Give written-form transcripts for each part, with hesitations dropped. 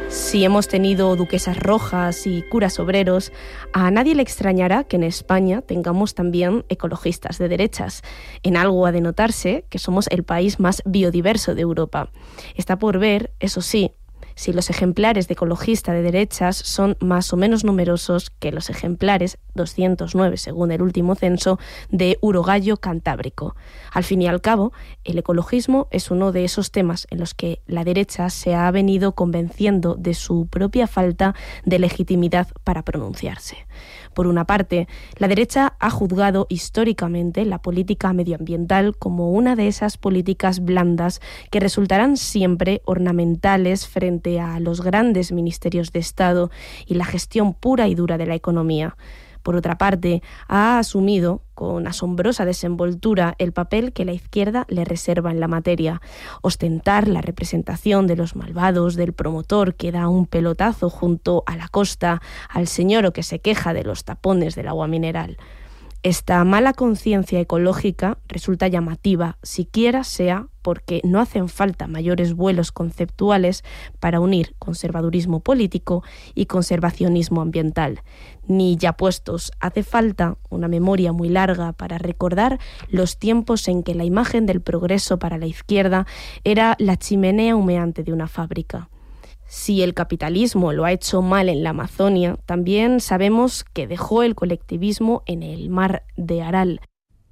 Si hemos tenido duquesas rojas y curas obreros, a nadie le extrañará que en España tengamos también ecologistas de derechas. En algo ha de notarse que somos el país más biodiverso de Europa. Está por ver, eso sí, si los ejemplares de ecologista de derechas son más o menos numerosos que los ejemplares, 209 según el último censo, de urogallo cantábrico. Al fin y al cabo, el ecologismo es uno de esos temas en los que la derecha se ha venido convenciendo de su propia falta de legitimidad para pronunciarse. Por una parte, la derecha ha juzgado históricamente la política medioambiental como una de esas políticas blandas que resultarán siempre ornamentales frente a los grandes ministerios de Estado y la gestión pura y dura de la economía. Por otra parte, ha asumido con asombrosa desenvoltura el papel que la izquierda le reserva en la materia: ostentar la representación de los malvados, del promotor que da un pelotazo junto a la costa, al señoro que se queja de los tapones del agua mineral. Esta mala conciencia ecológica resulta llamativa, siquiera sea porque no hacen falta mayores vuelos conceptuales para unir conservadurismo político y conservacionismo ambiental. Ni ya puestos, hace falta una memoria muy larga para recordar los tiempos en que la imagen del progreso para la izquierda era la chimenea humeante de una fábrica. Si el capitalismo lo ha hecho mal en la Amazonia, también sabemos que dejó el colectivismo en el mar de Aral.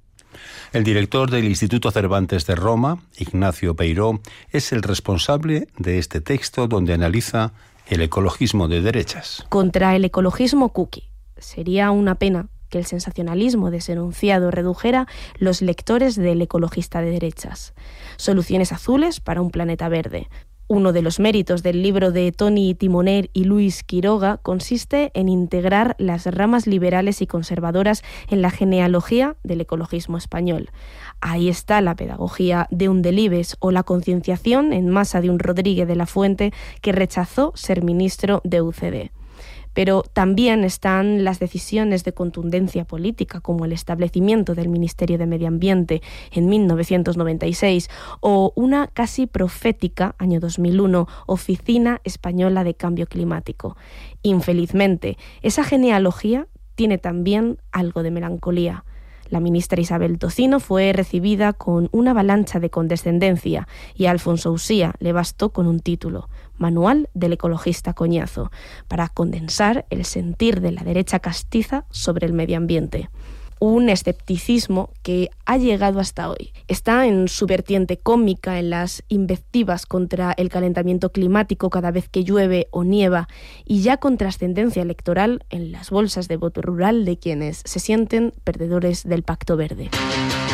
El director del Instituto Cervantes de Roma, Ignacio Peiró, es el responsable de este texto donde analiza el ecologismo de derechas. Contra el ecologismo cookie. Sería una pena que el sensacionalismo de ese enunciado redujera los lectores del ecologista de derechas. Soluciones azules para un planeta verde. Uno de los méritos del libro de Toni Timoner y Luis Quiroga consiste en integrar las ramas liberales y conservadoras en la genealogía del ecologismo español. Ahí está la pedagogía de un Delibes o la concienciación en masa de un Rodríguez de la Fuente que rechazó ser ministro de UCD. Pero también están las decisiones de contundencia política, como el establecimiento del Ministerio de Medio Ambiente en 1996 o una casi profética, año 2001, Oficina Española de Cambio Climático. Infelizmente, esa genealogía tiene también algo de melancolía. La ministra Isabel Tocino fue recibida con una avalancha de condescendencia y a Alfonso Usía le bastó con un título: Manual del ecologista coñazo, para condensar el sentir de la derecha castiza sobre el medio ambiente. Un escepticismo que ha llegado hasta hoy. Está en su vertiente cómica, en las invectivas contra el calentamiento climático cada vez que llueve o nieva, y ya con trascendencia electoral en las bolsas de voto rural de quienes se sienten perdedores del Pacto Verde.